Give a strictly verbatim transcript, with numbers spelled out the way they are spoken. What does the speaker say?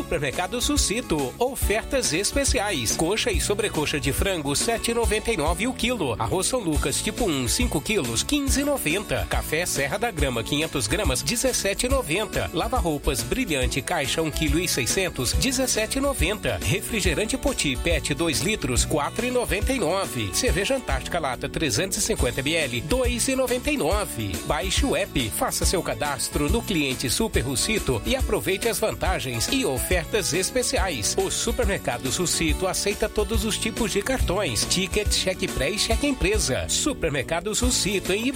Supermercado Sucito, ofertas especiais. Coxa e sobrecoxa de frango sete e noventa e nove o quilo. Arroz São Lucas tipo um, cinco quilos, quinze e noventa. Café Serra da Grama quinhentas gramas, dezessete e noventa. Lava-roupas Brilhante caixa um quilo e seiscentos, dezessete e noventa. Refrigerante Poti Pet dois litros, quatro e noventa e nove. Cerveja Antártica Lata trezentos e cinquenta mililitros, dois e noventa e nove. Baixe o app, faça seu cadastro no cliente Super Rucito e aproveite as vantagens e ofertas especiais. O Supermercado Sucito aceita todos os tipos de cartões, ticket, cheque pré e cheque empresa. Supermercado Sucito em